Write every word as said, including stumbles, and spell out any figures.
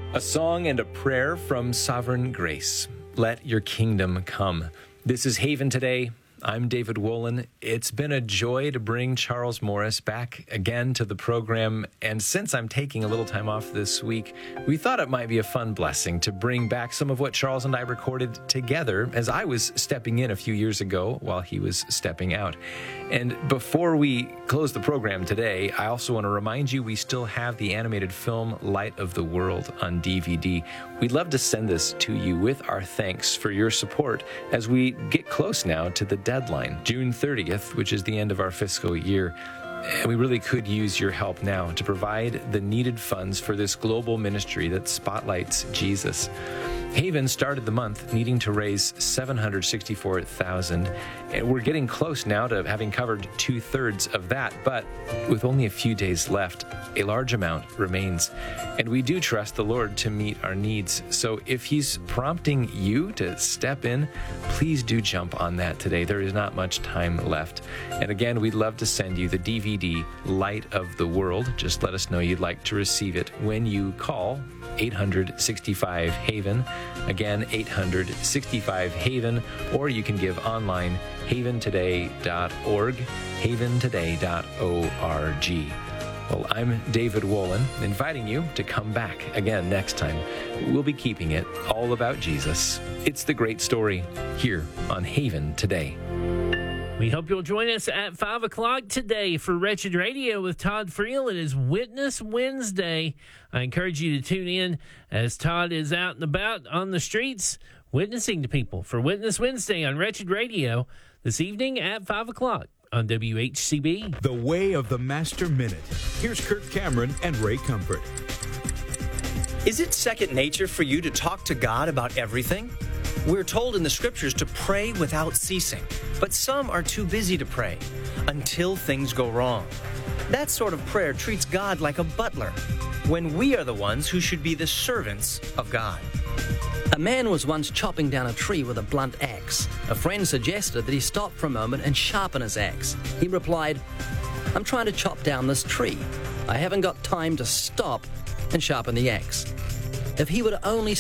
A song and a prayer from Sovereign Grace. Let your kingdom come. This is Haven Today. I'm David Wolin. It's been a joy to bring Charles Morris back again to the program. And since I'm taking a little time off this week, we thought it might be a fun blessing to bring back some of what Charles and I recorded together as I was stepping in a few years ago while he was stepping out. And before we close the program today, I also want to remind you we still have the animated film Light of the World on D V D. We'd love to send this to you with our thanks for your support as we get close now to the deadline, June thirtieth, which is the end of our fiscal year. And we really could use your help now to provide the needed funds for this global ministry that spotlights Jesus. Haven started the month needing to raise seven hundred sixty-four thousand dollars, and we're getting close now to having covered two-thirds of that, but with only a few days left, a large amount remains. And we do trust the Lord to meet our needs. So if He's prompting you to step in, please do jump on that today. There is not much time left. And again, we'd love to send you the D V D Light of the World. Just let us know you'd like to receive it when you call eight hundred sixty-five Haven. Again, eight hundred sixty-five Haven, or you can give online, haven today dot org, haven today dot org. Well, I'm David Wolin, inviting you to come back again next time. We'll be keeping it all about Jesus. It's the great story here on Haven Today. We hope you'll join us at five o'clock today for Wretched Radio with Todd Friel. It is Witness Wednesday. I encourage you to tune in as Todd is out and about on the streets witnessing to people for Witness Wednesday on Wretched Radio this evening at five o'clock on W H C B. The Way of the Master Minute. Here's Kirk Cameron and Ray Comfort. Is it second nature for you to talk to God about everything? We're told in the scriptures to pray without ceasing, but some are too busy to pray until things go wrong. That sort of prayer treats God like a butler, when we are the ones who should be the servants of God. A man was once chopping down a tree with a blunt axe. A friend suggested that he stop for a moment and sharpen his axe. He replied, "I'm trying to chop down this tree. I haven't got time to stop and sharpen the axe." If he would only